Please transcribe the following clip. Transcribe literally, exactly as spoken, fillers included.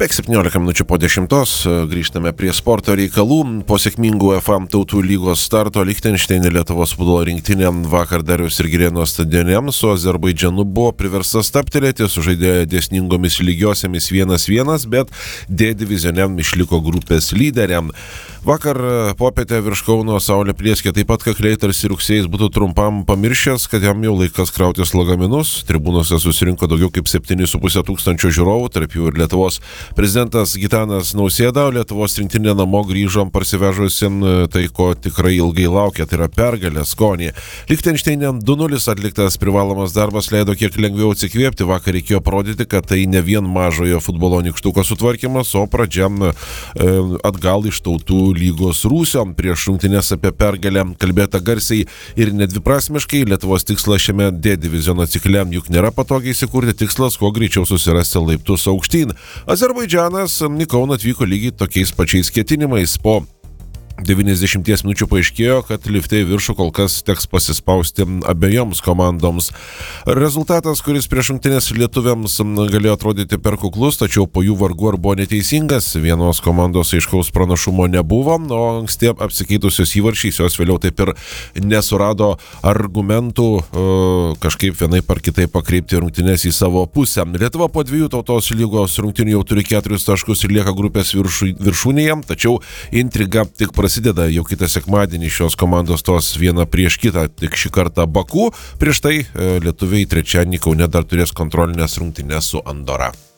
Beveik septyniolika minučių po dešimtos grįžtame prie sporto reikalų. Po sėkmingų UEFA tautų lygos starto Lichtenšteine Lietuvos futbolo rinktinė vakar Dariaus ir Girėno stadione su Azerbaidžanu buvo priversta stabtelėti, sužaidė dėsningomis lygiosiamis vienas vienas, bet D divizione išliko grupės lyderiam. Vakar popietę virš Kauno saulė plieskė taip pat kakliai, tarsi rugsėjais būtų trumpam pamiršęs, kad jam jau laikas krautis lagaminus. Tribūnose susirinko daugiau kaip septyni su puse tūkstančio žiūrovų, tarp jų ir Lietuvos prezidentas Gitanas Nausėda. Lietuvos rinktinė namo grįžom parsivežusim tai, ko tikrai ilgai laukia, tai yra pergalė skonį. Lichtenšteine du nulis atliktas privalomas darbas leido kiek lengviau atsikvėpti. Vakar reikėjo parodyti, kad tai ne vien mažojo futbolo nykštuko sutvarkymas, o pradžia e, atgal iš tautų lygos rūsio. Prieš rungtynes apie pergalę kalbėta garsiai ir nedviprasmiškai. Lietuvos tikslas šiame D diviziono cikle juk nėra patogiai įsikurti, tikslas kuo greičiau susirasti laiptus aukštyn. Azerbaidžanas į Kauną atvyko lygiai tokiais pačiais ketinimais. Po devyniasdešimties minučių paaiškėjo, kad lifte į viršų kol kas teks pasispausti abiejoms komandoms. Rezultatas, kuris prieš rungtynes lietuviams galėjo atrodyti per kuklus, tačiau po jų vargu ar buvo neteisingas. Vienos komandos aiškaus pranašumo nebuvo, o anksti apsikeitusios įvarčiais jos vėliau taip ir nesurado argumentų kažkaip vienaip ar kitaip pakreipti rungtynes į savo pusę. Lietuva po dviejų tautos lygos rungtynių jau turi keturis taškus ir lieka grupės viršų, viršūnėje, tačiau intriga tik prasideda. Jau kitą sekmadienį šios komandos tos viena prieš kitą, tik šį kartą Baku. Prieš tai lietuviai trečiadienį Kaune dar turės kontrolinės rungtynes su Andora.